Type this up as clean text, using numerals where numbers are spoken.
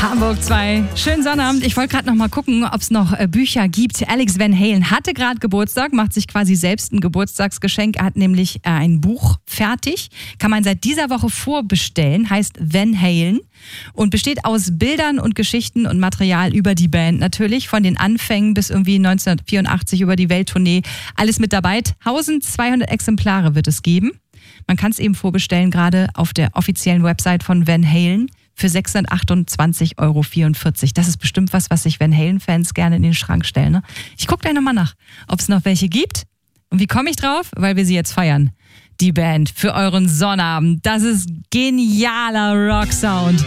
Hamburg 2. Schönen Sonnabend. Ich wollte gerade noch mal gucken, ob es noch Bücher gibt. Alex Van Halen hatte gerade Geburtstag, macht sich quasi selbst ein Geburtstagsgeschenk. Er hat nämlich ein Buch fertig. Kann man seit dieser Woche vorbestellen. Heißt Van Halen und besteht aus Bildern und Geschichten und Material über die Band natürlich. Von den Anfängen bis irgendwie 1984 über die Welttournee. Alles mit dabei. 1200 Exemplare wird es geben. Man kann es eben vorbestellen, gerade auf der offiziellen Website von Van Halen. Für 628,44 €. Das ist bestimmt was sich Van Halen-Fans gerne in den Schrank stellen. Ne? Ich gucke gleich nochmal nach, ob es noch welche gibt. Und wie komme ich drauf? Weil wir sie jetzt feiern. Die Band für euren Sonnabend. Das ist genialer Rocksound.